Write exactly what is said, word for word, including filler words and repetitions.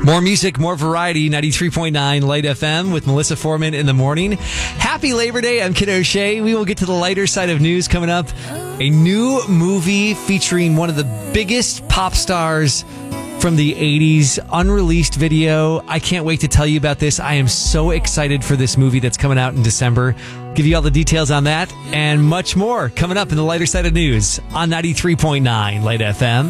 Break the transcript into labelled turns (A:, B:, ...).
A: More music, more variety, ninety-three point nine Light F M with Melissa Foreman in the morning. Happy Labor Day. I'm Kid O'Shea. We will get to the lighter side of news coming up. A new movie featuring one of the biggest pop stars from the eighties, unreleased video. I can't wait to tell you about this. I am so excited for this movie that's coming out in December. Give you all the details on that and much more coming up in the lighter side of news on ninety-three point nine Light F M.